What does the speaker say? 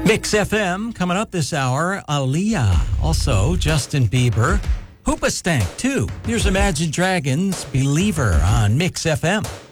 Mix FM coming up this hour. Aaliyah, also Justin Bieber, Hoobastank too. Here's Imagine Dragons' Believer on Mix FM.